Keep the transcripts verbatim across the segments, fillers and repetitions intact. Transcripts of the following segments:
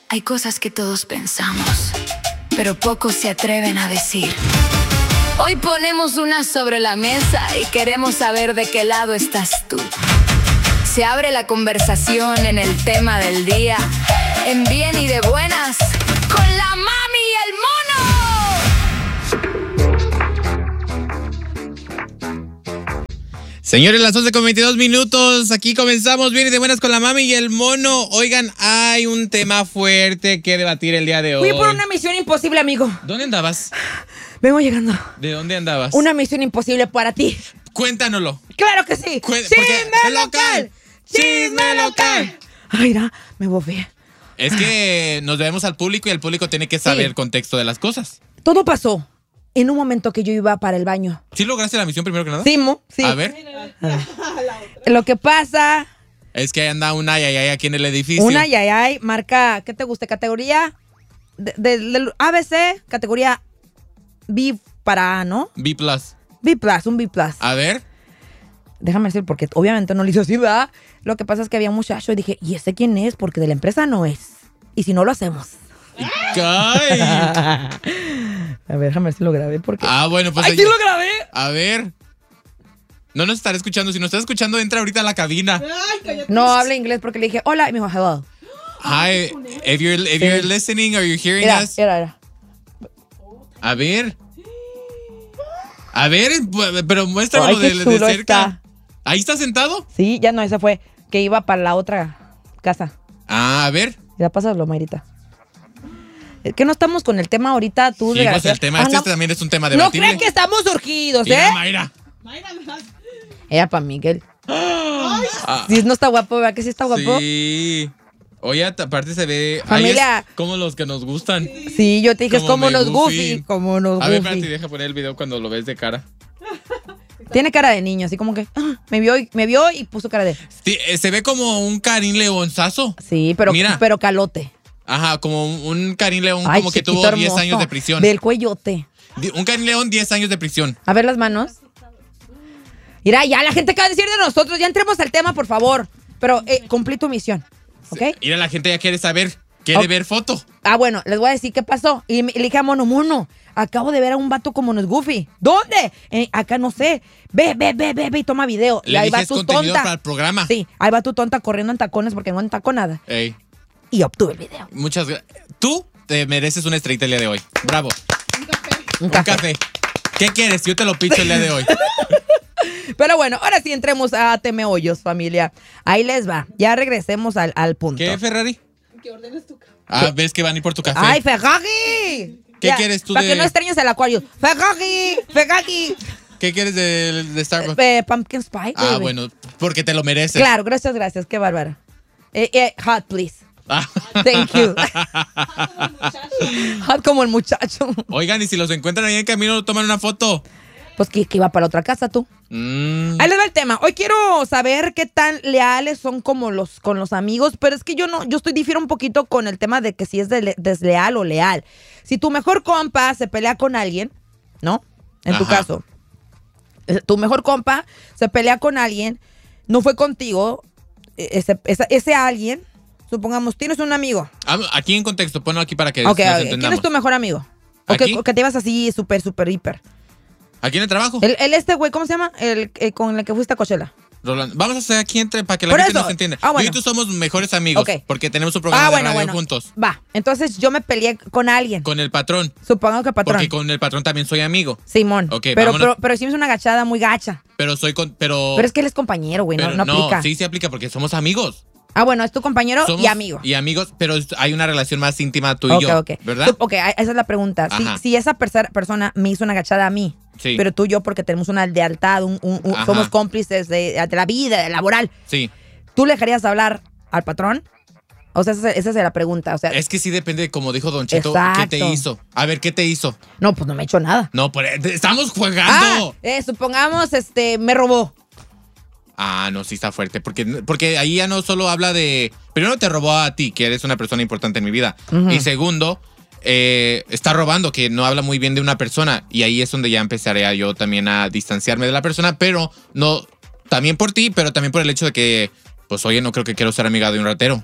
Hay cosas que todos pensamos, pero pocos se atreven a decir. Hoy ponemos una sobre la mesa y queremos saber de qué lado estás tú. Se abre la conversación en el tema del día, en bien y de buenas, con la mami y el mono. Señores, las once con veintidós minutos, aquí comenzamos bien y de buenas con la mami y el mono. Oigan, hay un tema fuerte que debatir el día de hoy. Fui por una misión imposible, amigo. ¿Dónde andabas? Vengo llegando. ¿De dónde andabas? Una misión imposible para ti. Cuéntanoslo. ¡Claro que sí! Cuen- ¡Chisme porque- local! ¡Chisme local! Ay, mira, me bofé. Es que nos debemos al público y el público tiene que saber Sí. el contexto de las cosas. Todo pasó en un momento que yo iba para el baño. ¿Sí lograste la misión primero que nada? Sí, mo, sí. A ver. Lo que pasa, Es que anda una ay, ay, ay aquí en el edificio. una yayay, marca, ¿qué te gusta? Categoría de, de- del A B C, categoría B para A, ¿no? B plus. B plus, un B plus. A ver. Déjame decir, porque obviamente no lo hizo así, ¿verdad? Lo que pasa es que había un muchacho y dije, ¿y ese quién es? Porque de la empresa no es. Y si no lo hacemos. ¡Ay! A ver, déjame ver si lo grabé porque... Ah, bueno, pues. ¡Ay, ahí- sí lo grabé! A ver. No nos estará escuchando. Si nos está escuchando, entra ahorita a la cabina. No habla inglés porque le dije, hola, y me dijo, hello. Hi, if you're, if you're listening or you're hearing Mira, us. mira, mira. A ver. A ver, pu- pero muéstralo Ay, de, qué de chulo cerca. está. ¿Ahí está sentado? Sí, ya no, esa fue, que iba para la otra casa. Ah, a ver. Ya pásalo, Mayrita. Es que no estamos con el tema ahorita, tú. Sí, pues desgraciado. el tema, Ah, este no, también es un tema no debatible. crean que estamos surgidos, Mira, ¿eh? Mayra. Ella para Miguel. Ah, Si no está guapo, ¿verdad que sí está guapo? sí. Oye, aparte se ve. Familia. Ahí es como los que nos gustan. Sí, yo te dije, es Como como me nos goofy. goofy, como nos A ver, espérate, goofy. deja poner el video cuando lo ves de cara. Tiene cara de niño, así como que ah, me vio y me vio y puso cara de. Sí, eh, se ve como un Karim Leonzazo. Sí, pero, Mira. pero calote. Ajá, como un, un Karim León Ay, como que chiquito tuvo diez hermoso. años de prisión. Del cuellote. Di- Un Karim León, diez años de prisión. A ver las manos. Mira, ya la gente acaba de decir de nosotros. Ya entremos al tema, por favor. Pero eh, cumplí tu misión, ¿ok? Mira, la gente ya quiere saber, quiere Ok. ver foto. Ah, bueno, les voy a decir qué pasó. Y me- le dije a Mono, Mono, acabo de ver a un vato como nos Goofy. ¿Dónde? Eh, acá no sé. Ve, ve, ve, ve, ve y toma video. y Le ahí dije va es tu contenido tonta. para el programa. Sí, ahí va tu tonta corriendo en tacones porque no en taconada. Ey, Y obtuve el video. muchas gracias. Tú te mereces una estrellita el día de hoy. Bravo. Un Un café. café. ¿Qué quieres? Yo te lo picho el día de hoy. Pero bueno, ahora sí entremos a Temeollos, familia. Ahí les va. Ya regresemos al, al punto. ¿Qué, Ferrari? Que ordenes tu café. Ah, ves que van a ir por tu café. ¡Ay, Ferrari! ¿Qué quieres tú Para de- que no extrañes el acuario. ¡Ferrari! ¡Ferrari! ¿Qué quieres de, de Starbucks? Eh, pumpkin Spice. Ah, baby. bueno, porque te lo mereces. Claro, gracias, gracias. Qué bárbara. Eh, eh, hot, please. Ah. Thank you. Hot como el muchacho. Oigan, y si los encuentran ahí en camino, toman una foto. Pues que, que iba para la otra casa tú. Mm. Ahí les va el tema. Hoy quiero saber qué tan leales son como los con los amigos, pero es que yo no, yo estoy difiero un poquito con el tema de que si es de- desleal o leal. Si tu mejor compa se pelea con alguien, ¿no? En tu Ajá. caso, eh, tu mejor compa se pelea con alguien, no fue contigo, eh, ese, esa- ese alguien, supongamos, tienes un amigo. Ah, aquí en contexto, ponlo aquí para que Ok, nos ok. ¿Quién entendamos. es tu mejor amigo? O que, ¿Aquí? o que te ibas así súper, súper, hiper. Aquí en el trabajo. El, el este güey, ¿cómo se llama? El eh, con el que fuiste a Coachella. Rolando. Vamos a hacer aquí entre para que la Por gente eso. nos entienda. Ah, bueno. Yo y tú somos mejores amigos Ok. porque tenemos un programa Ah, de bueno, radio bueno. juntos. Va. Entonces yo me peleé con alguien. Con el patrón. Supongo que patrón. Porque con el patrón también soy amigo. Simón. Ok, pero, vámonos. pero, pero hicimos una agachada muy gacha. Pero soy con. Pero. Pero es que él es compañero, güey. No, pero no aplica. sí se aplica porque somos amigos. Ah, bueno, es tu compañero Somos y amigo. Y amigos, pero hay una relación más íntima tú y Ok, yo. ok. ¿Verdad? Tú- Ok, a- esa es la pregunta. Si, Ajá. si esa persa- persona me hizo una agachada a mí, Sí. pero tú y yo, porque tenemos una lealtad, un, un- un- Ajá. somos cómplices de, de la vida, de laboral, Sí. ¿tú le dejarías hablar al patrón? O sea, esa, esa es la pregunta. O sea, Es que sí depende, como dijo Don Cheto, ¿qué te Exacto. hizo? A ver, ¿qué te hizo? no, pues no me he hecho nada. No, pero estamos Ah, jugando. eh, supongamos, este, me robó. Ah, no, sí está fuerte. Porque, porque ahí ya no solo habla de. Primero te robó a ti, que eres una persona importante en mi vida. Ujú. Y segundo, eh, está robando, que no habla muy bien de una persona. Y ahí es donde ya empezaré a yo también a distanciarme de la persona, pero no. También por ti, pero también por el hecho de que, pues oye, no creo que quiero ser amiga de un ratero.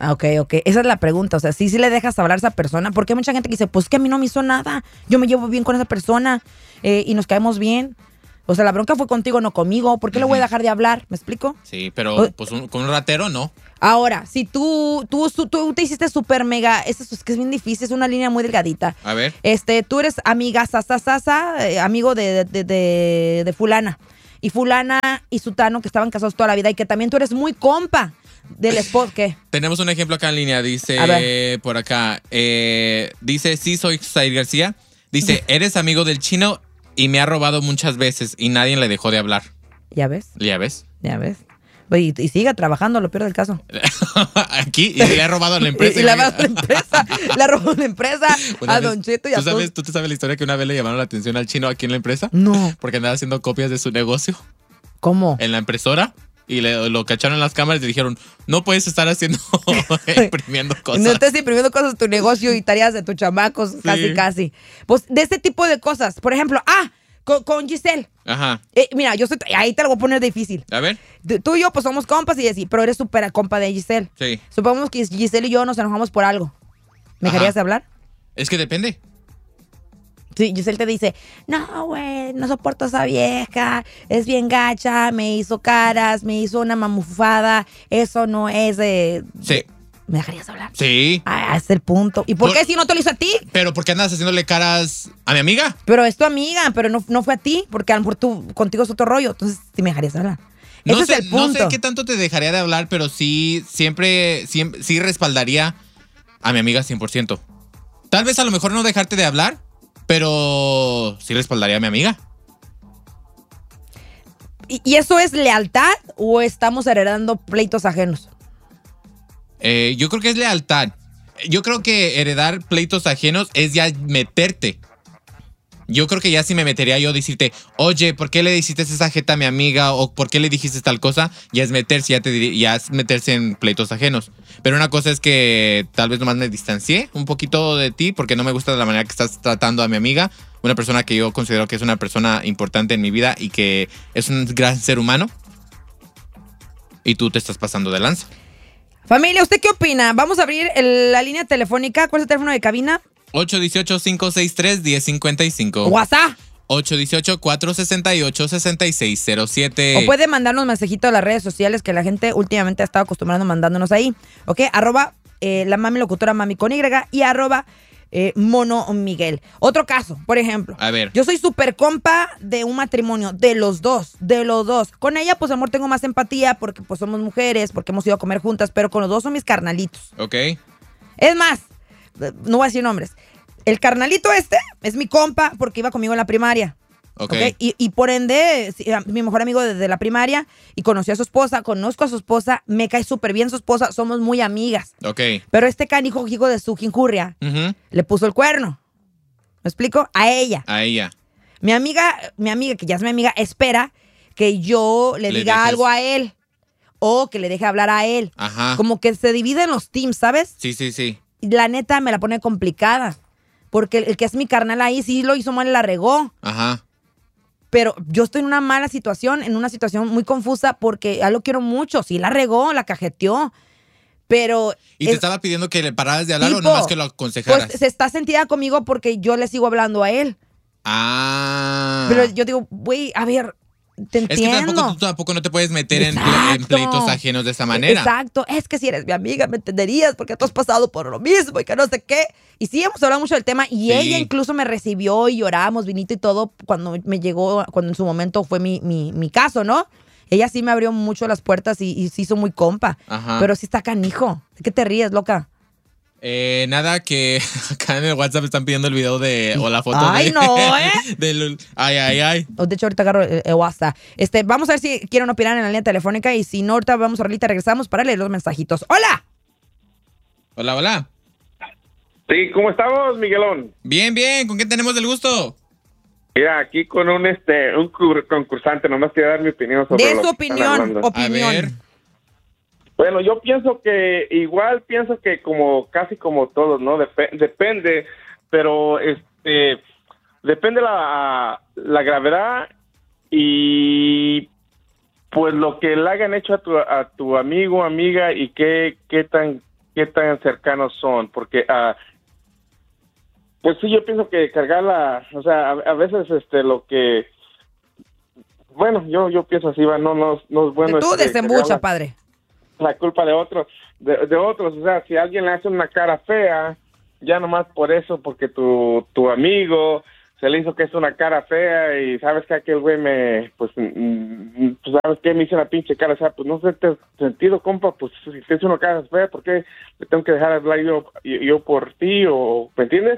Ah, ok, ok. Esa es la pregunta. O sea, sí, sí le dejas hablar a esa persona. Porque hay mucha gente que dice, pues que a mí no me hizo nada. Yo me llevo bien con esa persona eh, y nos caemos bien. O sea, la bronca fue contigo, no conmigo. ¿Por qué uh-huh. le voy a dejar de hablar? ¿Me explico? Sí, pero o, pues un, con un ratero, no. Ahora, si tú, tú, tú, tú te hiciste súper mega, eso es que es bien difícil, es una línea muy delgadita. A ver. Este, tú eres amiga, sasa, sasa, eh, amigo de, de, de, de fulana. Y fulana y sutano que estaban casados toda la vida y que también tú eres muy compa del esposo. ¿Qué? Tenemos un ejemplo acá en línea, dice por acá, eh, dice, sí, soy Said García. Dice, eres amigo del chino y me ha robado muchas veces y nadie le dejó de hablar. ¿Ya ves? ¿Ya ves? Ya ves. Y, y siga trabajando, lo peor del caso. Aquí, y le ha robado a la empresa. y, y le ha robado a la empresa, le ha robado a la empresa, a vez, Don Cheto y a ¿tú sabes, todos. ¿Tú te sabes la historia que una vez le llamaron la atención al chino aquí en la empresa? No. Porque andaba haciendo copias de su negocio. ¿Cómo? En la impresora. Y le, lo cacharon en las cámaras y dijeron, no puedes estar haciendo, imprimiendo cosas. No estés imprimiendo cosas de tu negocio y tareas de tus chamacos, sí. casi, casi. Pues de este tipo de cosas. Por ejemplo, ah, con, con Giselle. Ajá. Eh, mira, yo soy, ahí te lo voy a poner difícil. A ver. Tú y yo, pues somos compas y así, pero eres súper compa de Giselle. Sí. Supongamos que Giselle y yo nos enojamos por algo. ¿Me dejarías hablar? Es que depende. Sí, Giselle te dice, no, güey, no soporto a esa vieja, es bien gacha, me hizo caras, me hizo una mamufada, eso no es de... Sí. De, ¿me dejarías hablar? Sí. Ah, es el punto. ¿Y por, por qué si no te lo hizo a ti? Pero ¿por qué andas haciéndole caras a mi amiga? Pero es tu amiga, pero no, no fue a ti, porque a lo mejor tú, contigo es otro rollo, entonces sí me dejarías hablar. No Ese sé, es el punto. No sé qué tanto te dejaría de hablar, pero sí, siempre, siempre, sí respaldaría a mi amiga cien por ciento. Tal vez a lo mejor no dejarte de hablar, pero sí respaldaría a mi amiga. ¿Y, y eso es lealtad o estamos heredando pleitos ajenos? Eh, yo creo que es lealtad. Yo creo que heredar pleitos ajenos es ya meterte. Yo creo que ya si me metería yo a decirte, oye, ¿por qué le hiciste esa jeta a mi amiga? O ¿por qué le dijiste tal cosa? Ya es meterse, ya te diría, ya es meterse en pleitos ajenos. Pero una cosa es que tal vez nomás me distancié un poquito de ti porque no me gusta la manera que estás tratando a mi amiga. Una persona que yo considero que es una persona importante en mi vida y que es un gran ser humano. Y tú te estás pasando de lanza. Familia, ¿usted qué opina? Vamos a abrir el, la línea telefónica. ¿Cuál es el teléfono de cabina? ocho uno ocho, cinco seis tres, uno cero cinco cinco. WhatsApp. ocho uno ocho, cuatro seis ocho, seis seis cero siete. O puede mandarnos mensajitos a las redes sociales que la gente últimamente ha estado acostumbrando mandándonos ahí. ¿Ok? Arroba eh, la mami locutora mami con Y y arroba eh, mono Miguel. Otro caso, por ejemplo. A ver. Yo soy súper compa de un matrimonio, de los dos, de los dos. Con ella, pues, amor, tengo más empatía porque, pues, somos mujeres, porque hemos ido a comer juntas, pero con los dos son mis carnalitos. Ok. Es más, no voy a decir nombres. El carnalito este es mi compa porque iba conmigo en la primaria. Ok. ¿Okay? Y, y por ende, mi mejor amigo desde la primaria y conocí a su esposa, conozco a su esposa, me cae súper bien su esposa, somos muy amigas. Ok. Pero este canijo, hijo de su jinjurria, uh-huh. le puso el cuerno. ¿Me explico? A ella. A ella. Mi amiga, mi amiga, que ya es mi amiga, espera que yo le, le diga dejes... algo a él o que le deje hablar a él. Ajá. Como que se divide en los teams, ¿sabes? Sí, sí, sí. La neta me la pone complicada. Porque el, el que es mi carnal ahí sí lo hizo mal y la regó. Ajá. Pero yo estoy en una mala situación, en una situación muy confusa porque ya lo quiero mucho. Sí la regó, la cajeteó. Pero... ¿Y te es, estaba pidiendo que le pararas de hablar tipo, o nomás que lo aconsejaras? Pues se está sentida conmigo porque yo le sigo hablando a él. Ah. Pero yo digo, güey, a ver... Te entiendo. Es que tampoco, tú tampoco no te puedes meter en, en pleitos ajenos de esa manera. Exacto. Es que si eres mi amiga me entenderías porque tú has pasado por lo mismo y que no sé qué. Y sí, hemos hablado mucho del tema y sí. Ella incluso me recibió y lloramos, vinito y todo cuando me llegó, cuando en su momento fue mi, mi, mi caso, ¿no? Ella sí me abrió mucho las puertas y, y se hizo muy compa. Ajá. Pero sí está canijo. ¿De qué te ríes, loca? Eh, nada, que acá en el WhatsApp están pidiendo el video de o la foto ay, de... no, ¿eh? Del, ay, ay, ay. De hecho, ahorita agarro el, el WhatsApp. Este, vamos a ver si quieren opinar en la línea telefónica y si no, ahorita vamos a ahorita regresamos para leer los mensajitos. ¡Hola! Hola, hola. Sí, ¿cómo estamos, Miguelón? Bien, bien. ¿Con qué tenemos el gusto? Mira, aquí con un este un concursante. Nomás quería dar mi opinión sobre de lo su que opinión, opinión. A ver. Bueno, yo pienso que igual pienso que como casi como todos, ¿no? Dep- depende, pero este depende la la gravedad y pues lo que le hayan hecho a tu a tu amigo, amiga y qué qué tan qué tan cercanos son, porque uh, pues sí, yo pienso que cargar la, o sea, a, a veces este lo que, bueno, yo yo pienso así, va, no, no, no es bueno. Tú este, desembucha, la, padre. La culpa de otros, de, de otros, o sea, si alguien le hace una cara fea, ya nomás por eso, porque tu, tu amigo se le hizo que es una cara fea y sabes que aquel güey me, pues, mm, pues, sabes que me hizo una pinche cara, o sea, pues no sé, te sentido, compa, pues si te hizo una cara fea, ¿por qué le tengo que dejar hablar yo, yo, yo por ti, o, ¿me entiendes?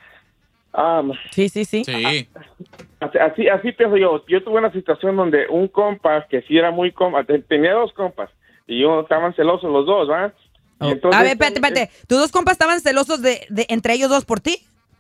Um, sí, sí, sí. Sí. Así, así, así pienso yo. Yo tuve una situación donde un compa, que sí era muy compa, tenía dos compas, y yo estaban celosos los dos, ¿va? Oh. Entonces, a ver, espérate, espérate. ¿Tus dos compas estaban celosos de, de entre ellos dos por ti?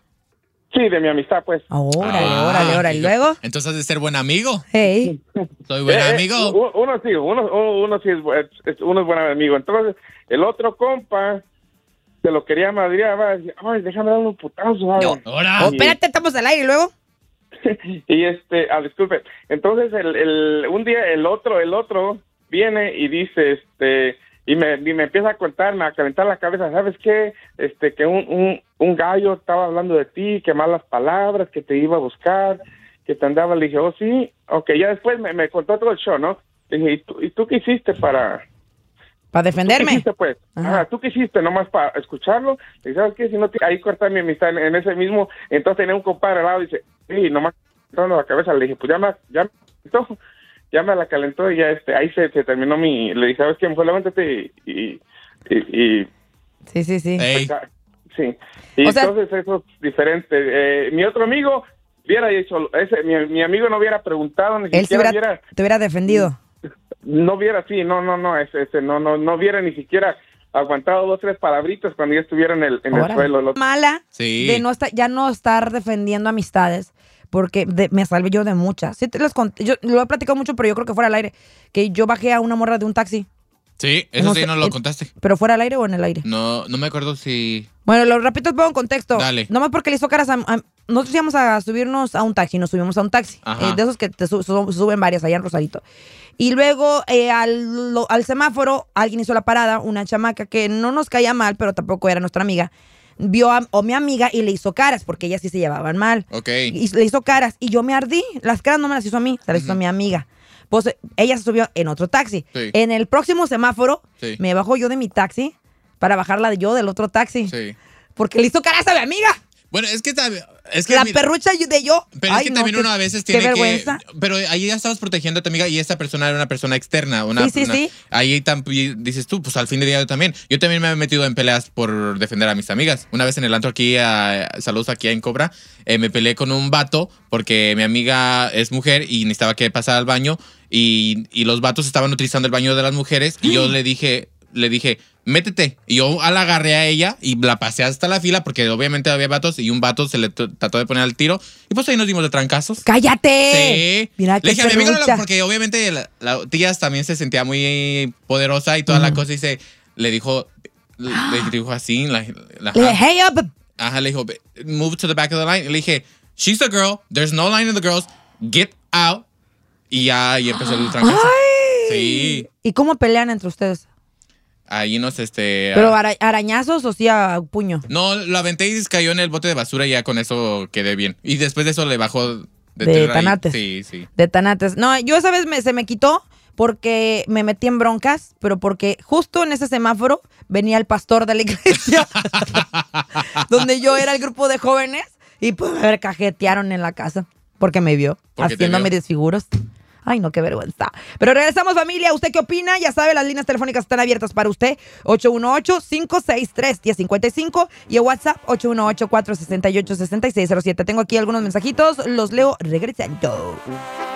Sí, de mi amistad, pues. Órale, Ah, órale, órale. ¿Y luego? Entonces has de ser buen amigo. Hey. Soy buen Eh, eh, amigo. uno sí, uno, uno sí es, bu- es- uno es buen amigo. Entonces, el otro compa se lo quería madrear, va, decía, ay, déjame dar un putazo, ¿sabes? No. Ahora. Oh, espérate, estamos al aire, ¿y luego? Y este, ah, disculpe. Entonces, el, el, un día el otro, el otro viene y dice, este, y me, y me empieza a contarme, a calentar la cabeza, ¿sabes qué? Este, que un, un, un gallo estaba hablando de ti, que malas palabras, que te iba a buscar, que te andaba. Le dije, oh, sí, ok, ya después me, me contó todo el show, ¿no? Le dije, ¿y tú, ¿y tú qué hiciste para...? Para ¿Tú qué defenderme. hiciste, pues? Ajá. Ajá, ¿tú qué hiciste nomás para escucharlo? Le dije, ¿sabes qué? Si no, te- ahí cortar mi amistad en, en ese mismo. Entonces tenía un compadre al lado y dice, sí, nomás calentando la cabeza. Le dije, pues ya me, ya me calentó, ya me la calentó y ya este, ahí se, se terminó mi. Le dije, ¿sabes qué? Mejor levántate y. y, y, y Sí, sí, sí. Ey. sí. Y O sea- entonces eso es diferente. Eh, mi otro amigo hubiera hecho, ese, mi, mi amigo no hubiera preguntado, ni Él sí siquiera hubiera, hubiera. te hubiera defendido. No hubiera, sí, no, no, no, ese, ese, no, no, no hubiera ni siquiera aguantado dos, tres palabritas cuando ya estuviera en el, en el Órale. suelo. Lo- Mala Sí. de no estar, ya no estar defendiendo amistades, porque de- me salvé yo de muchas. Sí te las conté, yo lo he platicado mucho, pero yo creo que fuera al aire, que yo bajé a una morra de un taxi, Sí, eso No sí sé, no lo eh, contaste. pero fuera al aire o en el aire. No, no me acuerdo si. Bueno, lo repito, pongo en contexto. Dale. Nomás porque le hizo caras a, a- nosotros íbamos a subirnos a un taxi, nos subimos a un taxi. Ajá. eh, de esos que te su- su- suben varias allá en Rosarito. Y luego eh, al, lo- al semáforo, alguien hizo la parada, una chamaca que no nos caía mal, pero tampoco era nuestra amiga. Vio a o mi amiga y le hizo caras, porque ellas sí se llevaban mal. Ok. Y le hizo caras y yo me ardí. Las caras no me las hizo a mí, se las hizo a mi amiga. Pues eh, ella se subió en otro taxi. Sí. En el próximo semáforo, Sí. me bajo yo de mi taxi para bajarla yo del otro taxi. Sí. Porque le hizo caras a mi amiga. Bueno, es que también. Es que La mira, perrucha de yo. Pero Ay, es que no, también qué- uno a veces qué tiene que. vergüenza. Pero ahí ya estabas protegiendo a tu amiga y esta persona era una persona externa. Una, Sí, sí, una- sí. Ahí también dices tú, pues al fin de día yo también. Yo también me he metido en peleas por defender a mis amigas. Una vez en el antro aquí, a, saludos aquí en Cobra, eh, me peleé con un vato porque mi amiga es mujer y necesitaba que pasara al baño y, y los vatos estaban utilizando el baño de las mujeres y yo le dije, le dije, métete. Y yo la agarré a ella y la pasé hasta la fila porque obviamente había vatos y un vato se le t- trató de poner al tiro y pues ahí nos dimos de trancazos. ¡Cállate! Sí. Mira Le qué dije a mi amigo, no, perrucha. porque obviamente la, la tía también se sentía muy poderosa y toda la cosa y se le dijo, le, le dijo así, la, la- Le dije, hey up. ajá, le dijo, move to the back of the line. Y le dije, she's a girl, there's no line in the girls, get out. Y ya, y empezó el trancazo. ¡Ay! Sí. ¿Y cómo pelean entre ustedes? Ahí nos, este... ¿Pero ah, ara- arañazos o sí a puño? no, lo aventé y cayó en el bote de basura y ya con eso quedé bien. Y después de eso le bajó de, De tierra y- tanates. Sí, sí. De tanates. No, yo esa vez me- se me quitó porque me metí en broncas, pero porque justo en ese semáforo venía el pastor de la iglesia, donde yo era el grupo de jóvenes, y pues me cajetearon en la casa porque me vio Porque te haciéndome vio. desfiguros. Ay, no, qué vergüenza. Pero regresamos, familia. ¿Usted qué opina? Ya sabe, las líneas telefónicas están abiertas para usted. ocho uno ocho, cinco seis tres, uno cero cinco cinco y el WhatsApp ocho uno ocho, cuatro seis ocho, seis seis cero siete. Tengo aquí algunos mensajitos. Los leo regresando.